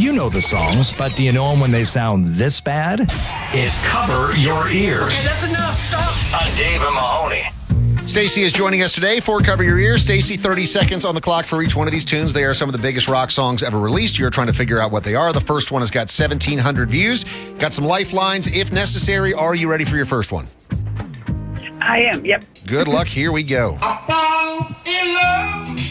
You know the songs, but do you know them when they sound this bad? It's Cover Your Ears. Okay, that's enough. Stop. On Dave and Mahoney. Stacey is joining us today for Cover Your Ears. Stacey, 30 seconds on the clock for each one of these tunes. They are some of the biggest rock songs ever released. You're trying to figure out what they are. The first one has got 1,700 views. Got some lifelines if necessary. Are you ready for your first one? I am, yep. Good luck. Here we go. I fall in love